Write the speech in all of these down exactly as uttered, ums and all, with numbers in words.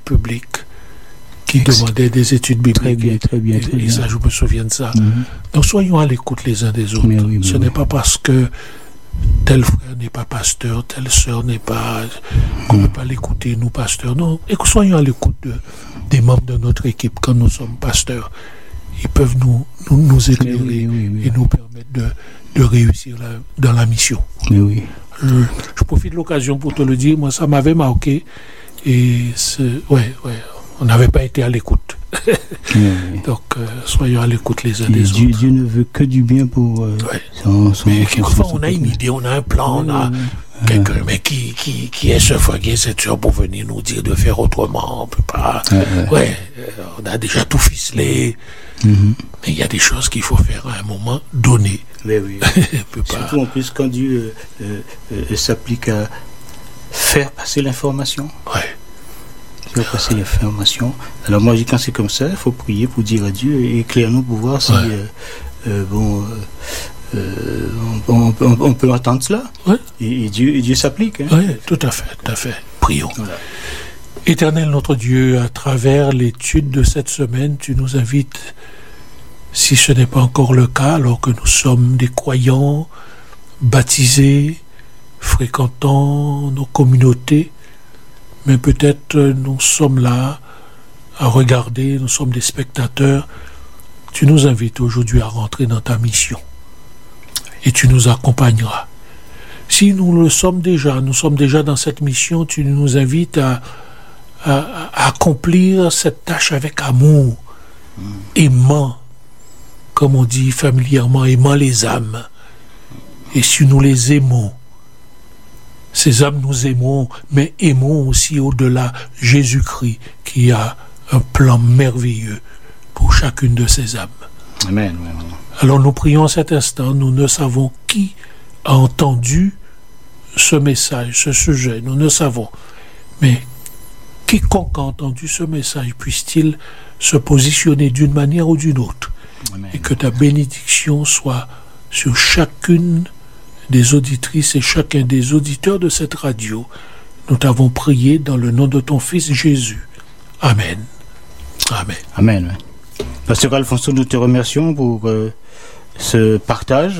public qui Ex- demandait des études bibliques. Très bien, très bien, très et, bien. Et ça, je me souviens de ça. Mm-hmm. Donc, soyons à l'écoute les uns des autres. Mais oui, mais Ce oui. n'est pas parce que tel frère n'est pas pasteur, telle sœur n'est pas... qu'on ne peut pas l'écouter, nous, pasteurs. Non, et que soyons à l'écoute de, des membres de notre équipe quand nous sommes pasteurs. Ils peuvent nous, nous, nous éclairer oui, oui, oui. et nous permettre de, de réussir la, dans la mission. Mais oui. Je, je profite de l'occasion pour te le dire. Moi, ça m'avait marqué. Et c'est, ouais, ouais, on n'avait pas été à l'écoute. Oui, oui. Donc, euh, soyons à l'écoute les uns Et des Dieu, autres. Dieu ne veut que du bien pour euh, Ouais. son, son, Mais son- quelquefois, son- on a une idée, on a un plan, on a quelqu'un, mais qui, qui, qui est ce frère, qui est cette soeur pour venir nous dire de faire autrement. On peut pas. Ouais, ouais. Ouais, euh, on a déjà tout ficelé. Mhm. Mais il y a des choses qu'il faut faire à un moment donné. Mais oui. On peut pas. Surtout en plus quand Dieu euh, euh, euh, s'applique à faire passer l'information. Ouais. Faire passer l'information. Alors moi, je dis quand c'est comme ça, il faut prier pour dire à Dieu et éclaire-nous pour voir si Ouais. euh, euh, bon, euh, euh, on, on- on peut entendre cela. Ouais. Et, et Dieu, et Dieu s'applique. Hein. Oui, tout à fait, tout à fait. Prions. Voilà. Éternel notre Dieu, à travers l'étude de cette semaine, tu nous invites, si ce n'est pas encore le cas, alors que nous sommes des croyants, baptisés, fréquentant nos communautés, mais peut-être euh, nous sommes là à regarder, nous sommes des spectateurs. Tu nous invites aujourd'hui à rentrer dans ta mission et tu nous accompagneras. Si nous le sommes déjà, nous sommes déjà dans cette mission, tu nous invites à, à, à accomplir cette tâche avec amour, mm. aimant, comme on dit familièrement, aimant les âmes. Et si nous les aimons, ces âmes nous aimons, mais aimons aussi au-delà Jésus-Christ qui a un plan merveilleux pour chacune de ces âmes. Amen. Amen. Alors nous prions cet instant, nous ne savons qui a entendu ce message, ce sujet, nous ne savons. Mais quiconque a entendu ce message, puisse-t-il se positionner d'une manière ou d'une autre. Amen. Et que ta bénédiction soit sur chacune des auditrices et chacun des auditeurs de cette radio. Nous t'avons prié dans le nom de ton Fils Jésus. Amen. Amen. Amen. Pasteur Alfonso, nous te remercions pour euh, ce partage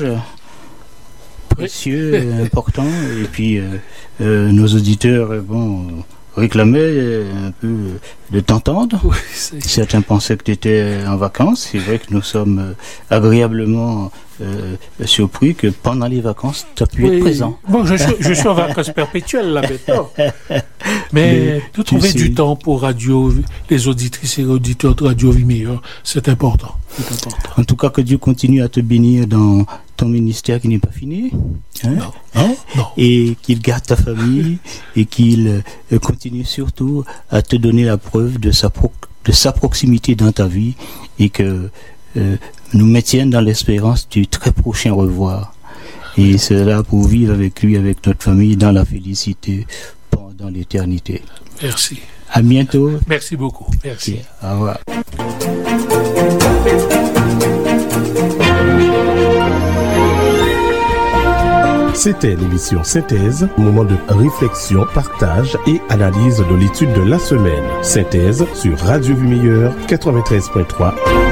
précieux, oui. important. Et puis, euh, euh, nos auditeurs, euh, bon, réclamaient euh, un peu de t'entendre. Oui, certains pensaient que tu étais en vacances. C'est vrai que nous sommes euh, agréablement euh, surpris que pendant les vacances, tu as pu oui. être présent. Bon, je suis, je suis en vacances perpétuelles là maintenant. Mais de trouver sais... du temps pour radio, les auditrices et auditeurs de Radio Vie Meilleure, c'est important. c'est important. En tout cas, que Dieu continue à te bénir dans ton ministère qui n'est pas fini. Hein? Non, non, non. Et qu'il garde ta famille et qu'il euh, continue surtout à te donner la preuve de sa, pro- de sa proximité dans ta vie et que euh, nous maintienne dans l'espérance du très prochain revoir. Et cela pour vivre avec lui, avec notre famille, dans la félicité pendant l'éternité. Merci. À bientôt. Merci beaucoup. Merci. Okay. Au revoir. C'était l'émission Synthèse, moment de réflexion, partage et analyse de l'étude de la semaine. Synthèse sur Radio Vie Meilleure quatre-vingt-treize point trois.